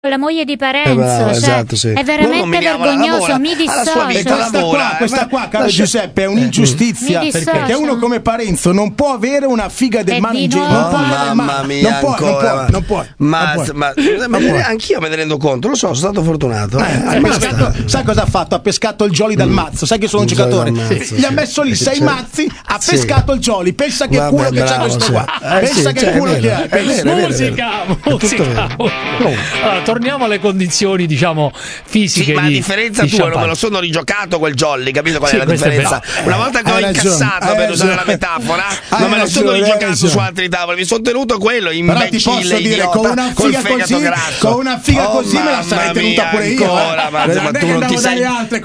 la moglie di Parenzo, cioè, esatto, sì. è veramente vergognoso, mi dissocio. Questa qua, caro Giuseppe, è un'ingiustizia, perché uno come Parenzo non può avere una figa del mano in giro. Mamma mia, non può. Ma anch'io me ne rendo conto, lo so, sono stato fortunato. Sai cosa ha fatto? Ha pescato il Jolly dal mazzo. Sai che sono un giocatore? Gli ha messo lì 6 mazzi, ha pescato il Jolly. Pensa che culo che c'ha questo qua. Pensa che culo che ha. Musica. Allora, torniamo alle condizioni, diciamo, fisiche. Sì, ma a differenza tua, non me lo sono rigiocato quel Jolly, capito qual è la differenza? Una volta che ho incassato, per usare la metafora, non me lo sono rigiocato su altri tavoli, mi sono tenuto quello, imbecille, idiota, col fegato grasso. Con una figa così me la sarei tenuta pure io. Ma tu non ti sai,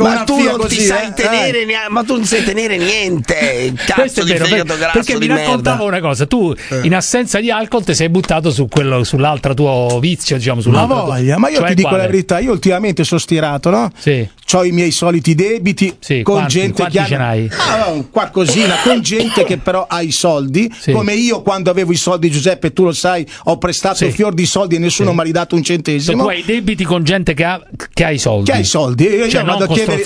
ma tu non sai tenere niente. Cazzo di fegato grasso. Perché mi raccontavo una cosa, tu in assenza di alcol ti sei buttato su quello, sull'altro tuo vizio, diciamo, sull'altro. Ma io ti dico la verità, io ultimamente sono stirato, no? Sì. C'ho i miei soliti debiti con gente che ce n'hai? Qualcosina, con gente che però ha i soldi, come io quando avevo i soldi, Giuseppe, tu lo sai, ho prestato fior di soldi e nessuno mi ha ridato un centesimo. Tu hai debiti con gente che ha i soldi. Che ha i soldi. Io vado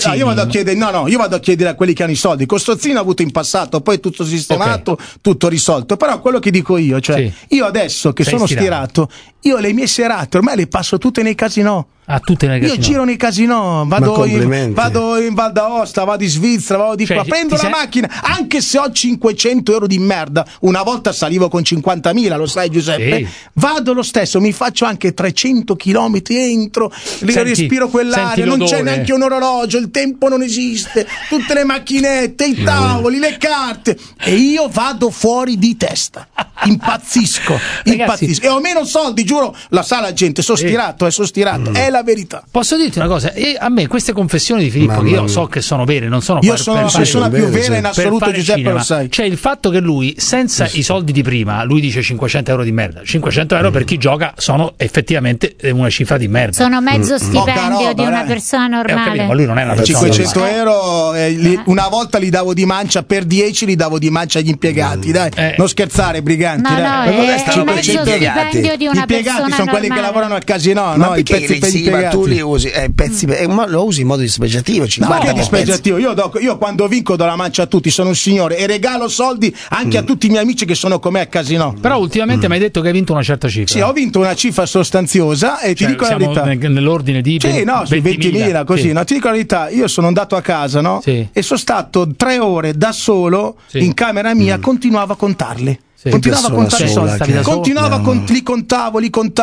a chiedere a quelli che hanno i soldi. Costruzzini ho avuto in passato, poi tutto sistemato, tutto risolto. Però quello che dico io, cioè, io adesso che sono stirato, io le mie serate ormai le passo tutte nei casinò. Io giro nei casinò, vado in Val d'Aosta, vado in Svizzera, vado di qua, prendo la macchina, anche se ho 500 euro di merda, una volta salivo con 50.000, lo sai Giuseppe, vado lo stesso, mi faccio anche 300 chilometri, entro, respiro quell'aria, non c'è neanche un orologio, il tempo non esiste, tutte le macchinette, i tavoli, le carte, e io vado fuori di testa, impazzisco, e ho meno soldi, giuro, la sa la gente, sono stirato, è la verità. Posso dirti una cosa? A me queste confessioni di Filippo, che io so che sono vere, non sono io sono la persona più vera in assoluto, Giuseppe, cinema, lo sai. Cioè il fatto che lui, senza i soldi di prima, lui dice 500 euro di merda. 500 euro per chi gioca sono effettivamente una cifra di merda. Sono mezzo stipendio di una persona normale. Ma lui non è una persona 500 euro una volta li davo di mancia, per 10 li davo di mancia agli impiegati, dai. Non scherzare, briganti. No, è mezzo stipendio di una persona normale. Gli impiegati sono quelli che lavorano al casino, no? I pezzi per impiegati. Tu li usi, ma lo usi in modo dispregiativo. Ma che dispregiativo? Io quando vinco do la mancia a tutti, sono un signore e regalo soldi anche a tutti i miei amici che sono con me al casino. Però ultimamente mi hai detto che hai vinto una certa cifra. Sì, ho vinto una cifra sostanziosa e ti dico la verità. Nell'ordine di 20.000 così, no? Ti dico la verità, io sono andato a casa, no? E sono stato 3 ore da solo in camera mia, continuavo a contarli. Continuava a contare i soldi, li contavo.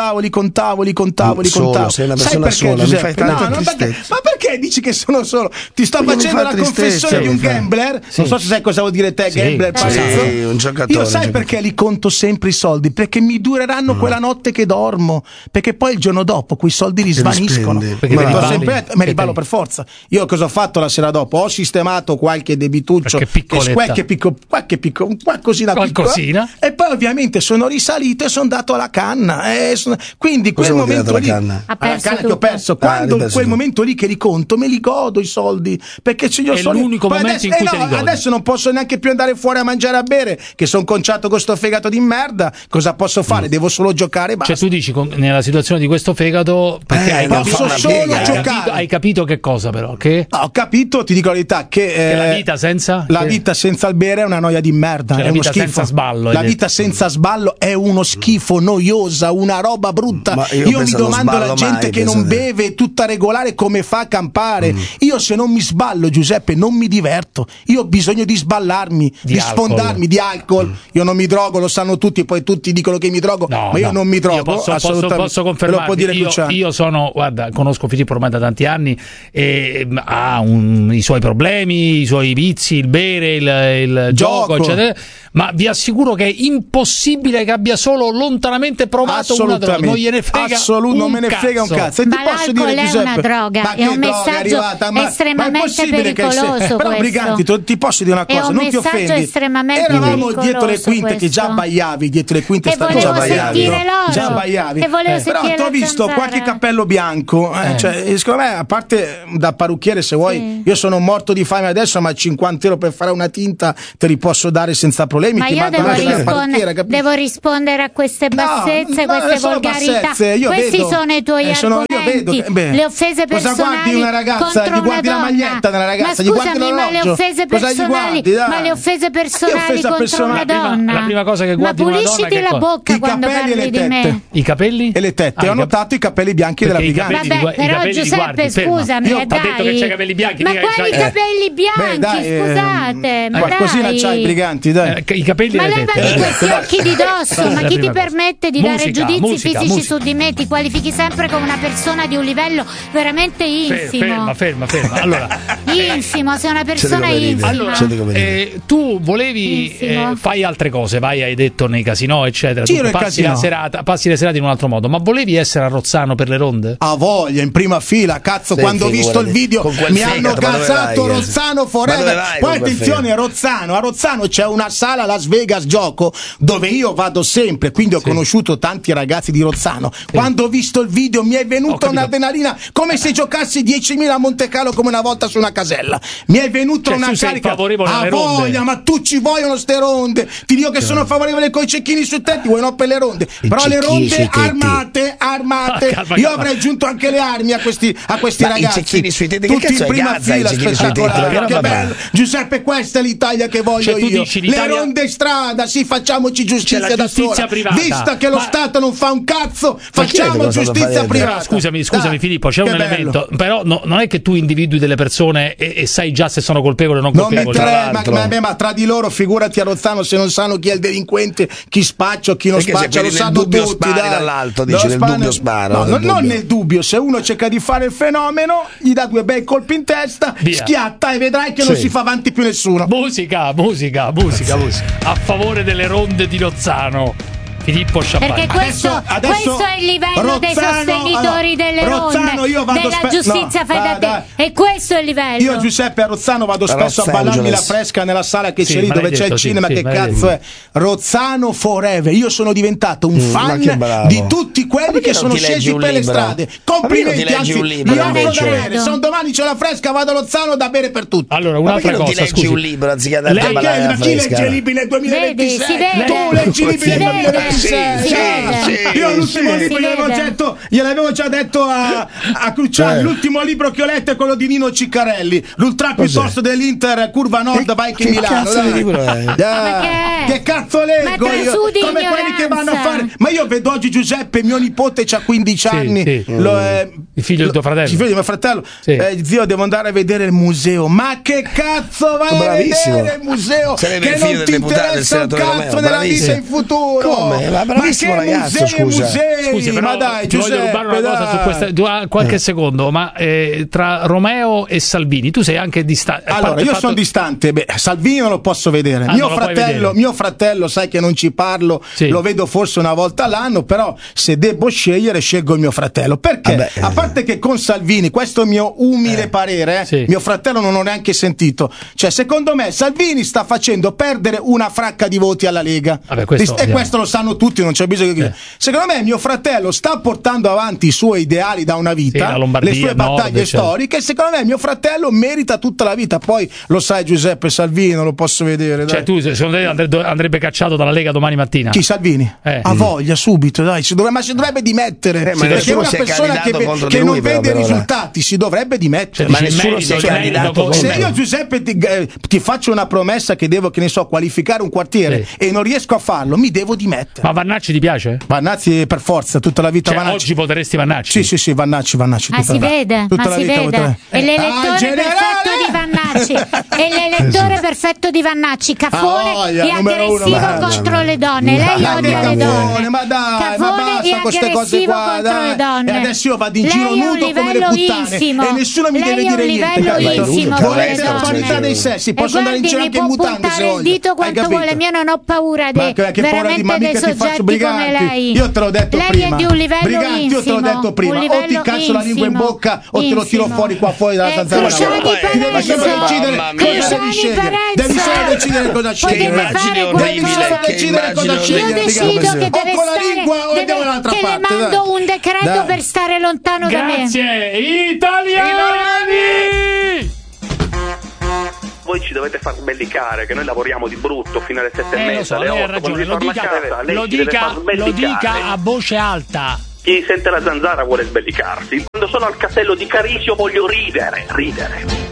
Sei una sai persona perché, sola, Giuseppe? Ma perché dici che sono solo? Ti sto facendo la confessione di un gambler. Non so se sai cosa vuol dire te, gambler. Un giocatore. Io sai perché li conto sempre i soldi? Perché mi dureranno quella notte che dormo. Perché poi il giorno dopo quei soldi li svaniscono. Me li ballo per forza. Io cosa ho fatto la sera dopo? Ho sistemato qualche debituccio, qualcosina. E poi ovviamente sono risalito e sono andato alla canna. Quindi quel momento lì, la canna che ho perso, quando quel momento lì che li conto, me li godo i soldi. Perché se io è l'unico momento in cui te li godi. Adesso non posso neanche più andare fuori a mangiare e a bere, che sono conciato con sto fegato di merda. Cosa posso fare? Devo solo giocare e basta. Cioè tu dici nella situazione di questo fegato, perché posso solo giocare. Hai capito che cosa però? Che? No, ho capito, ti dico la verità, che la vita senza vita senza il bere è una noia di merda, cioè, è uno schifo. Senza sballo. La vita senza sballo è uno schifo, noiosa, una roba brutta. Io mi domando la gente che non beve tutta regolare come fa a campare. Io se non mi sballo, Giuseppe, non mi diverto. Io ho bisogno di sballarmi, di sfondarmi di alcol. Io non mi drogo, lo sanno tutti, poi tutti dicono che mi drogo, ma io non mi drogo. Posso confermarti. Io sono, guarda, conosco Filippo ormai da tanti anni e ha i suoi problemi, i suoi vizi, il bere, il gioco, eccetera. Ma vi assicuro che è impossibile che abbia solo lontanamente provato una droga, non gliene frega non me ne frega un cazzo. Ma l'alcol è una droga, è un messaggio estremamente pericoloso. Però Briganti, ti posso dire una cosa, non ti offendi. Eravamo dietro le quinte che già abbaiavi, dietro le quinte già abbaiavi. Però ti ho visto qualche cappello bianco, cioè, secondo me, a parte da parrucchiere se vuoi, io sono morto di fame adesso, ma 50 euro per fare una tinta te li posso dare senza problemi. problemi ti mandano anche la parrucchiera, devo rispondere a queste bassezze, queste volgarità. Questi sono i tuoi argomenti. Le offese personali. Cosa guardi una ragazza? Gli guardi la maglietta della ragazza? Ma scusami, ma le offese personali, contro una donna? La prima cosa che guardi una donna, ma pulisciti la bocca quando parli di me. I capelli e le tette. Ho notato i capelli bianchi della Briganti. Vabbè, però Giuseppe, scusami, ho detto che c'hai capelli bianchi. Ma quali capelli bianchi? Scusate, ma qualcosina c'hai, Briganti, dai. I capelli e le tette. Ma levati questi occhi di dosso, ma chi ti permette di dare giudizi fisici su di me? Ti qualifichi sempre come una persona di un livello veramente infimo. Ferma. Allora, infimo, sei una persona infima. Allora, tu volevi fai altre cose, hai detto nei casinò, eccetera. Passi le serate in un altro modo, ma volevi essere a Rozzano per le ronde? A voglia, in prima fila, cazzo, quando ho visto il video mi hanno cazzato Rozzano forever. Poi attenzione, a Rozzano c'è una sala Las Vegas Gioco dove io vado sempre, quindi ho conosciuto tanti ragazzi di Rozzano. Quando ho visto il video mi è venuta un'adrenalina come se giocassi 10.000 a Monte Carlo come una volta su una casella. Mi è venuta una carica. A voglia, ma tu ci vogliono ste ronde. Ti dico che sono favorevole coi cecchini sui tetti, vuoi no per le ronde. Però le ronde armate. Io avrei aggiunto anche le armi a questi ragazzi. I cecchini sui tetti, tutti in prima fila, spettacolare. Che bello. Giuseppe, questa è l'Italia che voglio io. Le ronde strada, sì, facciamoci giustizia da sola. Vista che lo Stato non fa un cazzo, facciamo giustizia privata. Scusami Filippo, c'è un elemento, però non è che tu individui delle persone e sai già se sono colpevoli o non colpevoli. Ma tra di loro, figurati a Rozzano se non sanno chi è il delinquente, chi spaccia o chi non spaccia, lo sanno tutti. Dall'alto, dice, nel dubbio sparo. Non nel dubbio, se uno cerca di fare il fenomeno, gli dà 2 bei colpi in testa, schiatta e vedrai che non si fa avanti più nessuno. Musica a favore delle ronde di Rozzano. Filippo Sciappani. Perché questo è il livello dei sostenitori delle ronde, della giustizia fai da te. E questo è il livello. Io, Giuseppe, a Rozzano vado spesso a ballarmi la fresca nella sala che c'è lì dove c'è il cinema. Che cazzo è? Rozzano forever. Io sono diventato un fan di tutti quelli che sono scesi per le strade. Complimenti, anzi, mi offro da bere. Se un domani c'è la fresca, vado a Rozzano da bere per tutti. Allora, un'altra cosa, ti leggi un libro anziché andare a ballare la fresca? Chi legge libri nel 2026? Tu leggi libri nel 2026? Io l'ultimo libro gliel'avevo già detto a Cruciani. L'ultimo libro che ho letto è quello di Nino Ciccarelli, l'ultra piuttosto dell'Inter Curva Nord Bike Milano. Che cazzo leggo io? Come quelli che vanno a fare. Ma io vedo oggi Giuseppe, mio nipote c'ha 15 anni, il figlio del tuo fratello. Il figlio di mio fratello. Zio, devo andare a vedere il museo. Ma che cazzo vai a vedere il museo? Che non ti interessa un cazzo nella vita in futuro? Come? Ma bravissimo ragazzo, Scusi, però ma dai, ti voglio rubare una cosa su questa, qualche secondo, ma tra Romeo e Salvini tu sei anche distante. Allora, io sono distante, Salvini non lo posso vedere. Mio fratello, sai che non ci parlo, lo vedo forse una volta all'anno, però se devo scegliere scelgo il mio fratello. Perché? A parte che con Salvini, questo è il mio umile parere, mio fratello non ho neanche sentito. Cioè, secondo me Salvini sta facendo perdere una fracca di voti alla Lega. Questo lo sanno tutti, non c'è bisogno di Secondo me mio fratello sta portando avanti i suoi ideali da una vita, le sue battaglie storiche. Secondo me mio fratello merita tutta la vita. Poi lo sai, Giuseppe, Salvini non lo posso vedere, dai. Cioè tu secondo te andrebbe cacciato dalla Lega domani mattina? Chi, Salvini? Ha voglia, subito, dai, si dovrebbe dimettere, perché è una persona che non vede risultati, si dovrebbe dimettere. Ma nessuno si è candidato. Se io, Giuseppe, ti faccio una promessa che devo, che ne so, qualificare un quartiere e non riesco a farlo, mi devo dimettere. Ma Vannacci ti piace? Vannacci per forza, tutta la vita. Vannacci. Oggi voteresti Vannacci? Sì, Vannacci. Si vede, ma si vede. È l'elettore perfetto di Vannacci. È l'elettore perfetto di Vannacci. Cafone e aggressivo contro le donne. Lei odia le donne. Ma dai, ma basta queste cose qua, dai. E adesso io vado in giro nudo come le puttane e nessuno mi deve dire niente. Volete la parità dei sessi, posso andare in giro anche in mutande se voglio. Il dito quanto vuole, io non ho paura veramente dei soggetti come lei. Io te l'ho detto lei prima. È di un livello Briganti, io te l'ho detto prima. O ti cazzo la lingua in bocca o te lo tiro fuori qua fuori dalla zanzara. Ti devi sempre decidere cosa devi scegliere. Devi solo decidere cosa scegliere. Devi solo decidere cosa scegliere. Io decido che deve stare, che le mando un decreto per stare lontano da me. Grazie italiani! voi ci dovete far sbellicare, che noi lavoriamo di brutto fino alle 7:30, alle 8. Ha ragione, lo dica a voce alta. Chi sente la zanzara vuole sbellicarsi. Quando sono al castello di Carisio voglio ridere.